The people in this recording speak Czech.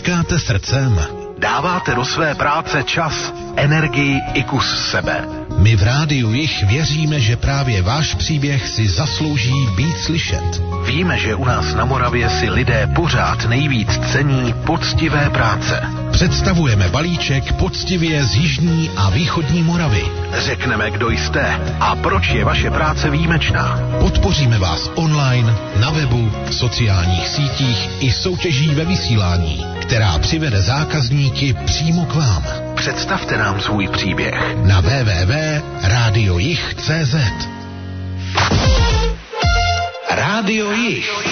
podnikáte srdcem. Dáváte do své práce čas, energii i kus sebe. My v Rádiu Jich věříme, že právě váš příběh si zaslouží být slyšet. Víme, že u nás na Moravě si lidé pořád nejvíc cení poctivé práce. Představujeme balíček poctivě z jižní a východní Moravy. Řekneme, kdo jste a proč je vaše práce výjimečná. Podpoříme vás online, na webu, v sociálních sítích i soutěží ve vysílání, která přivede zákazníky přímo k vám. Představte nám svůj příběh na www.radiojich.cz. Rádio Jich.